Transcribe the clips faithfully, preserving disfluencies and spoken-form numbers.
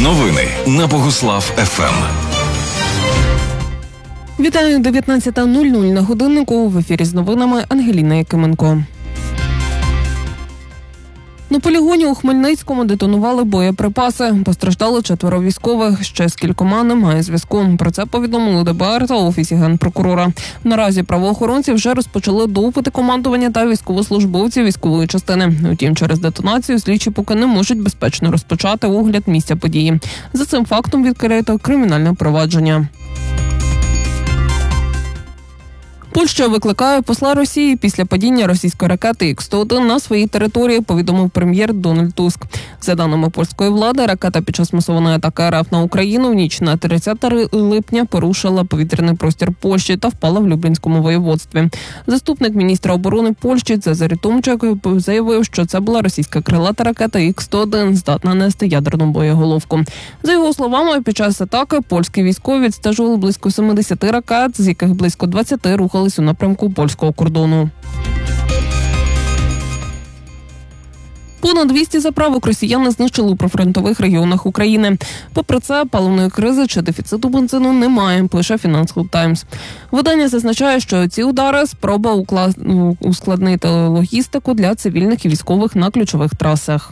Новини на Богуслав еф ем. Вітаю, дев'ятнадцята нуль нуль на годиннику. В ефірі з новинами Ангеліна Якименко. На полігоні у Хмельницькому детонували боєприпаси. Постраждали четверо військових. Ще з кількома немає зв'язку. Про це повідомили де бе ер та Офісі Генпрокурора. Наразі правоохоронці вже розпочали допити командування та військовослужбовців військової частини. Утім, через детонацію слідчі поки не можуть безпечно розпочати огляд місця події. За цим фактом відкрито кримінальне провадження. Польща викликає посла Росії після падіння російської ракети ікс сто один на своїй території, повідомив прем'єр Дональд Туск. За даними польської влади, ракета під час масованої атаки ер еф на Україну в ніч на тридцяте липня порушила повітряний простір Польщі та впала в Люблінському воєводстві. Заступник міністра оборони Польщі Цезарі Томчак заявив, що це була російська крилата ракета ікс сто один, здатна нести ядерну боєголовку. За його словами, під час атаки польські військові відстежували близько сімдесят ракет, з яких близько двадцять рухали у напрямку польського кордону. Понад двісті заправок росіяни знищили у прифронтових регіонах України. Попри це, паливної кризи чи дефіциту бензину немає, пише Financial Times. Видання зазначає, що ці удари – спроба ускладнити логістику для цивільних і військових на ключових трасах.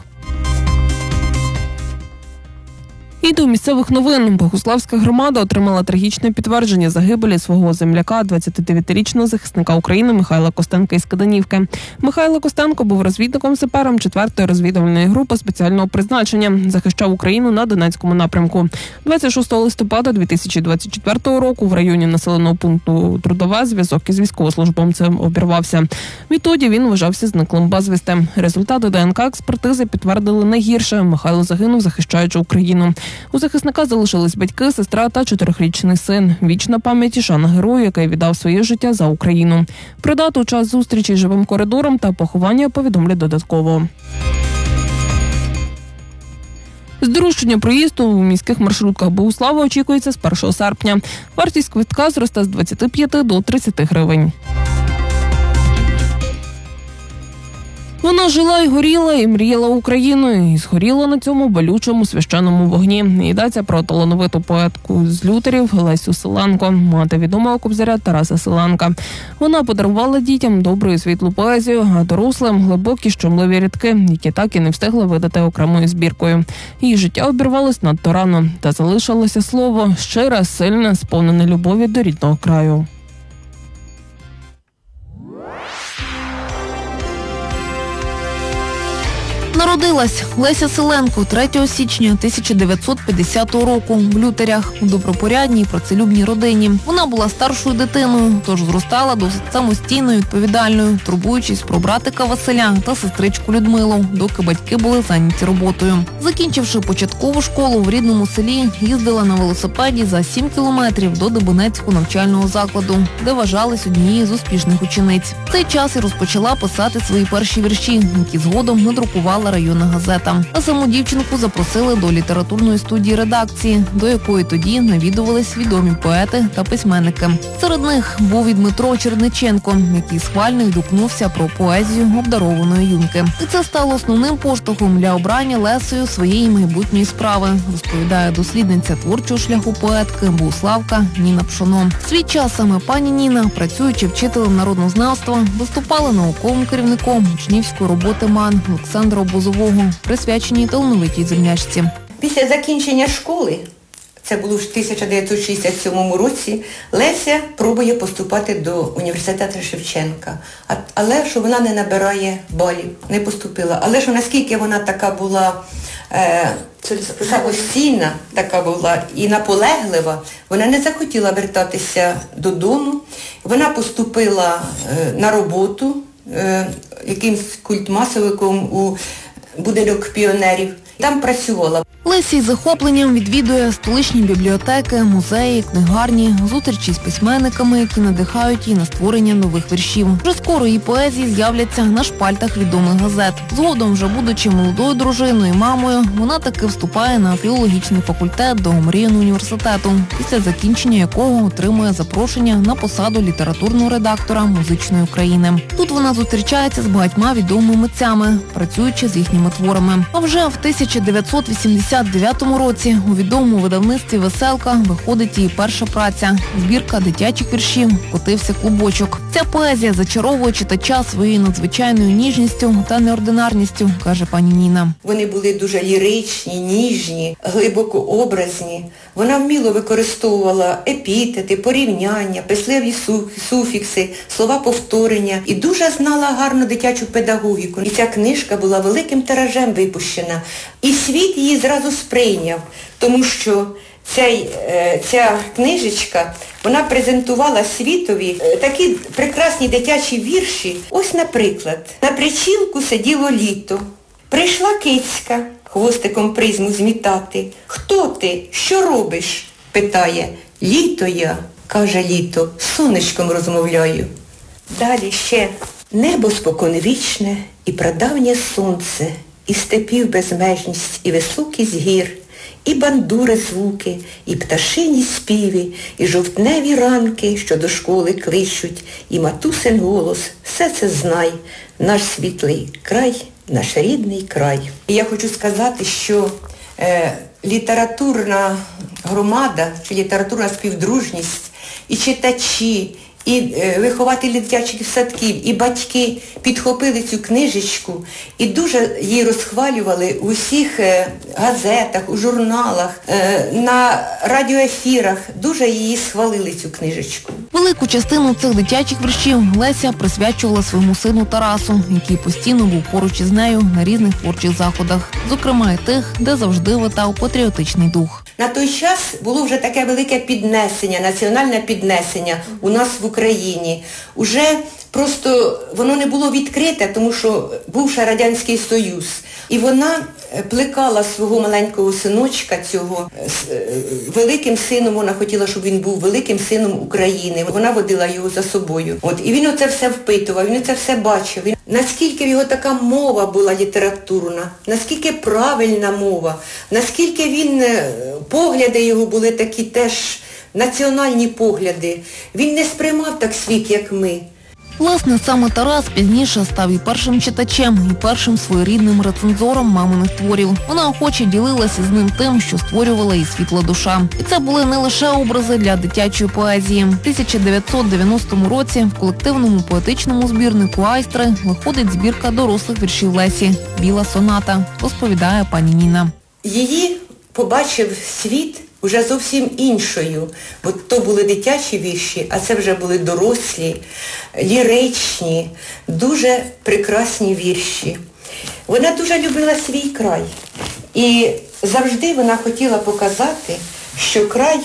І до місцевих новин. Богуславська громада отримала трагічне підтвердження загибелі свого земляка, двадцятидев'ятирічного захисника України Михайла Костенка із Каданівки. Михайло Костенко був розвідником-сапером четвертої розвідувальної групи спеціального призначення. Захищав Україну на Донецькому напрямку. двадцять шостого листопада дві тисячі двадцять четвертого року в районі населеного пункту Трудове зв'язок із військовослужбовцем обірвався. Відтоді він вважався зниклим безвісти. Результати де ен ка експертизи підтвердили найгірше. Михайло загинув, захищаючи Україну. У захисника залишились батьки, сестра та чотирьохрічний син. Вічна пам'ять і шана герою, який віддав своє життя за Україну. Про дату, час зустрічі живим коридором та поховання повідомлять додатково. Здорожчання проїзду у міських маршрутках Богуслава очікується з першого серпня. Вартість квитка зросте з двадцяти п'яти до тридцяти гривень. Вона жила і горіла, і мріяла Україною, і згоріла на цьому болючому священному вогні. Йдеться про талановиту поетку з Лютерів Лесю Селенко, мати відомого кобзаря Тараса Селенка. Вона подарувала дітям добру і світлу поезію, а дорослим – глибокі щемливі рядки, які так і не встигли видати окремою збіркою. Її життя обірвалось надто рано, та залишилося слово щире, сильне, сповнене любові до рідного краю. Народилась Леся Селенко третього січня тисяча дев'ятсот п'ятдесятого року в Лютерях, у добропорядній і працелюбній родині. Вона була старшою дитиною, тож зростала досить самостійною, відповідальною, турбуючись про братика Василя та сестричку Людмилу, доки батьки були зайняті роботою. Закінчивши початкову школу в рідному селі, їздила на велосипеді за сім кілометрів до Дебенецького навчального закладу, де вважалась однією з успішних учениць. В цей час і розпочала писати свої перші вірші, які згодом надрукувала районна газета. А саму дівчинку запросили до літературної студії редакції, до якої тоді навідувались відомі поети та письменники. Серед них був і Дмитро Черниченко, який схвально відгукнувся про поезію обдарованої юнки. І це стало основним поштовхом для обрання Лесею своєї майбутньої справи, розповідає дослідниця творчого шляху поетки Богуславка Ніна Пшоно. В свій час саме пані Ніна, працюючи вчителем народнознавства, виступала науковим керівником учнівської роботи МАН Олександра Бузового, присвяченій талановитій землячці. Після закінчення школи, це було в тисяча дев'ятсот шістдесят сьомому році, Леся пробує поступати до університету Шевченка. А, але що вона не набирає балів, не поступила. Але що наскільки вона така була е, самостійна, така була і наполеглива, вона не захотіла вертатися додому. Вона поступила е, на роботу е, якимсь культмасовиком у будинок піонерів. Там працювала. Леся із захопленням відвідує столичні бібліотеки, музеї, книгарні, зустрічі з письменниками, які надихають її на створення нових віршів. Вже скоро її поезії з'являться на шпальтах відомих газет. Згодом, вже будучи молодою дружиною і мамою, вона таки вступає на філологічний факультет до омріяного університету, після закінчення якого отримує запрошення на посаду літературного редактора «Музичної України». Тут вона зустрічається з багатьма відомими митцями, працюючи з їхніми творами. А вже в тисяча тисяча дев'ятсот вісімдесят дев'ятому році у відомому видавництві «Веселка» виходить її перша праця – збірка дитячих віршів «Котився клубочок». Ця поезія зачаровує читача своєю надзвичайною ніжністю та неординарністю, каже пані Ніна. Вони були дуже ліричні, ніжні, глибоко образні. Вона вміло використовувала епітети, порівняння, писливі суфікси, слова повторення і дуже знала гарну дитячу педагогіку. І ця книжка була великим тиражем випущена. І світ її зразу сприйняв, тому що ця, ця книжечка, вона презентувала світові такі прекрасні дитячі вірші. Ось, наприклад, на причілку сиділо літо, прийшла кицька хвостиком призму змітати. «Хто ти? Що робиш?» – питає. «Літо я», – каже літо, – «з сонечком розмовляю». Далі ще. Небо споконвічне і прадавнє сонце, і степів безмежність, і високість гір, і бандури звуки, і пташині співи, і жовтневі ранки, що до школи кличуть, і матусин голос. Все це знай, наш світлий край, наш рідний край. І я хочу сказати, що е, літературна громада, чи літературна співдружність, і читачі, і е, вихователі дитячих садків, і батьки підхопили цю книжечку і дуже її розхвалювали у всіх е, газетах, у журналах, е, на радіоефірах. Дуже її схвалили, цю книжечку. Велику частину цих дитячих віршів Леся присвячувала своєму сину Тарасу, який постійно був поруч із нею на різних творчих заходах, зокрема і тих, де завжди витав патріотичний дух. На той час було вже таке велике піднесення, національне піднесення у нас в Україні. Уже просто воно не було відкрите, тому що був ще Радянський Союз. І вона плекала свого маленького синочка цього великим сином, вона хотіла, щоб він був великим сином України. Вона водила його за собою. От, і він оце все впитував, він оце все бачив. Він, наскільки в його така мова була літературна, наскільки правильна мова, наскільки він, погляди його були такі теж національні погляди. Він не сприймав так світ, як ми. Власне, саме Тарас пізніше став і першим читачем, і першим своєрідним рецензором маминих творів. Вона охоче ділилася з ним тим, що створювала її світла душа. І це були не лише образи для дитячої поезії. В тисяча дев'ятсот дев'яностому році в колективному поетичному збірнику «Айстри» виходить збірка дорослих віршів Лесі «Біла соната», розповідає пані Ніна. Її побачив світ уже зовсім іншою, бо то були дитячі вірші, а це вже були дорослі, ліричні, дуже прекрасні вірші. Вона дуже любила свій край і завжди вона хотіла показати, що край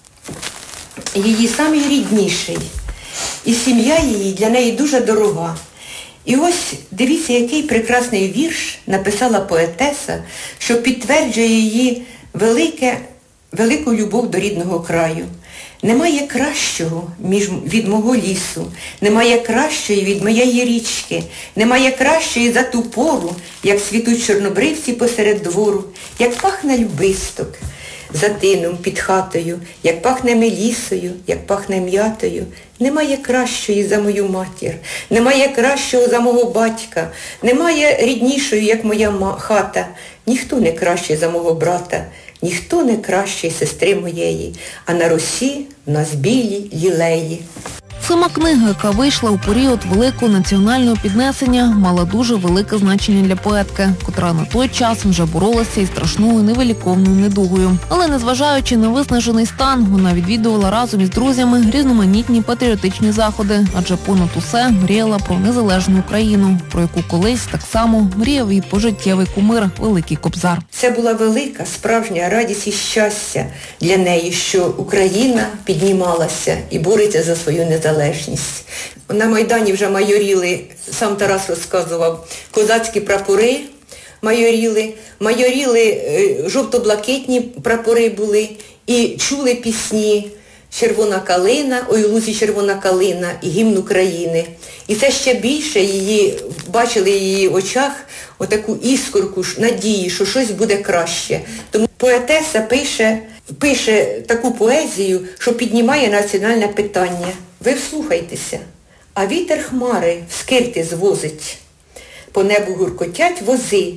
її самий рідніший, і сім'я її для неї дуже дорога. І ось дивіться, який прекрасний вірш написала поетеса, що підтверджує її велике велику любов до рідного краю. Немає кращого між, від мого лісу, немає кращої від моєї річки, немає кращої за ту пору, як світуть чорнобривці посеред двору, як пахне любисток за тином під хатою, як пахне мелісою, як пахне м'ятою. Немає кращої за мою матір, немає кращого за мого батька, немає ріднішої, як моя хата. Ніхто не кращий за мого брата, ніхто не кращий сестри моєї, а на росі в нас білі лілеї. Сама книга, яка вийшла у період великого національного піднесення, мала дуже велике значення для поетки, котра на той час вже боролася із страшною невиліковною недугою. Але незважаючи на виснажений стан, вона відвідувала разом із друзями різноманітні патріотичні заходи, адже понад усе мріяла про незалежну Україну, про яку колись так само мріяв і пожиттєвий кумир Великий Кобзар. Це була велика, справжня радість і щастя для неї, що Україна піднімалася і бореться за свою незалежність. На Майдані вже майоріли, сам Тарас розказував, козацькі прапори майоріли, майоріли жовто-блакитні прапори були і чули пісні «Червона калина», «Ой, у лузі червона калина» і «Гімн України». І це ще більше її, бачили в її очах отаку іскорку надії, що щось буде краще. Тому поетеса пише, пише таку поезію, що піднімає національне питання. Ви вслухайтеся. А вітер хмари в скирти звозить. По небу гуркотять вози,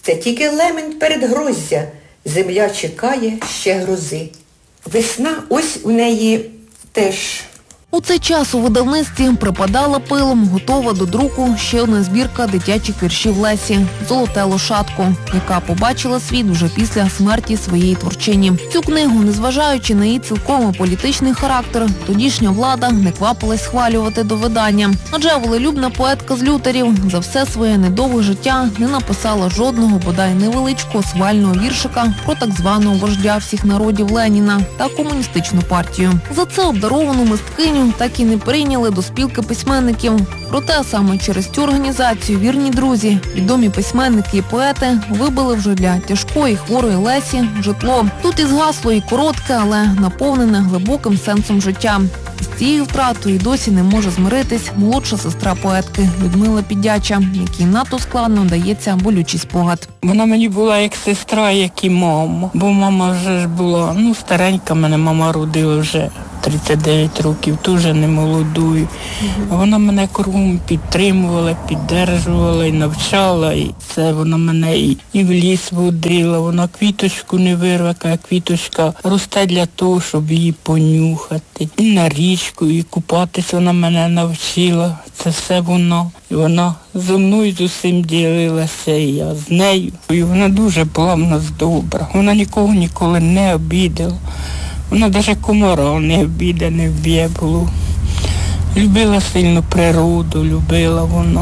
Це тільки лемент передгроздя. Земля чекає ще грози. Весна, ось у неї теж. У цей час у видавництві припадала пилом, готова до друку ще одна збірка дитячих віршів Лесі «Золоте лошадко», яка побачила світ вже після смерті своєї творчині. Цю книгу, незважаючи на її цілком політичний характер, тодішня влада не квапилась схвалювати до видання. Адже волелюбна поетка з Лютерів за все своє недовге життя не написала жодного, бодай невеличкого свального віршика про так званого вождя всіх народів Леніна та комуністичну партію. За це обдаровану мисткиню так і не прийняли до спілки письменників. Проте саме через цю організацію вірні друзі, відомі письменники і поети вибили вже для тяжкої хворої Лесі житло. Тут і згасло і коротке, але наповнене глибоким сенсом життя. З цією втратою досі не може змиритись молодша сестра поетки Людмила Піддяча, якій надто складно дається болючий спогад. Вона мені була як сестра, як і мама. Бо мама вже ж була, ну, старенька, мене мама родила вже тридцять дев'ять років, дуже не молодою. Вона мене кругом підтримувала, піддержувала і навчала. І це вона мене і, і в ліс водила, вона квіточку не вирве, а квіточка росте для того, щоб її понюхати. І на річку, і купатись вона мене навчила. Це все вона. І вона зі мною з усім ділилася, і я з нею. І вона дуже була в нас добра. Вона нікого ніколи не обідала. Вона навіть комара не обіде, не вб'є було. Любила сильно природу, любила вона.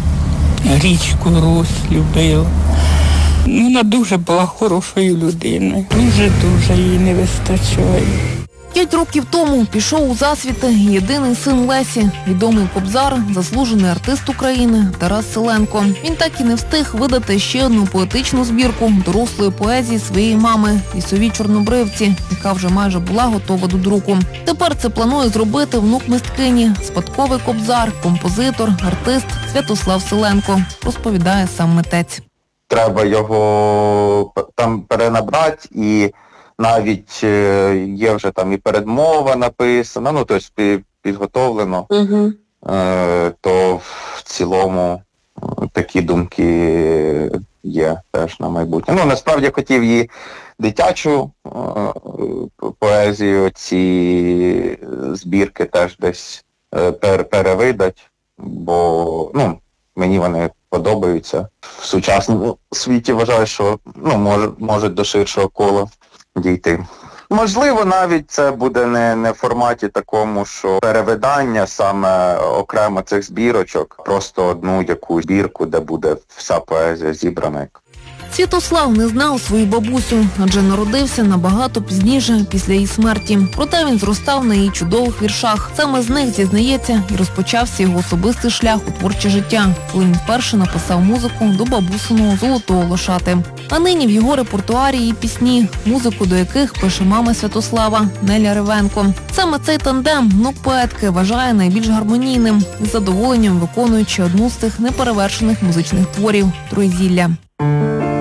Річку Русь любила. Вона дуже була хорошою людиною. Дуже-дуже їй не вистачає. П'ять років тому пішов у засвіти єдиний син Лесі, відомий кобзар, заслужений артист України Тарас Селенко. Він так і не встиг видати ще одну поетичну збірку дорослої поезії своєї мами «Лісові чорнобривці», яка вже майже була готова до друку. Тепер це планує зробити внук мисткині, спадковий кобзар, композитор, артист Святослав Селенко, розповідає сам митець. Треба його там перенабрати, і навіть є вже там і передмова написана, ну, тобто підготовлено, угу. То в цілому такі думки є теж на майбутнє. Ну, насправді я хотів її дитячу поезію, ці збірки теж десь перевидати, бо, ну, мені вони подобаються. В сучасному світі вважаю, що, ну, може, можуть до ширшого кола дійти. Можливо, навіть це буде не, не в форматі такому, що перевидання саме окремо цих збірочок, просто одну якусь збірку, де буде вся поезія зібрана. Святослав не знав свою бабусю, адже народився набагато пізніше після її смерті. Проте він зростав на її чудових віршах. Саме з них, зізнається, і розпочався його особистий шлях у творче життя, коли він вперше написав музику до бабусиного «Золотого лошати». А нині в його репертуарі є пісні, музику до яких пише мама Святослава Неля Ревенко. Саме цей тандем внук поетки вважає найбільш гармонійним, із задоволенням виконуючи одну з цих неперевершених музичних творів «Троєзілля».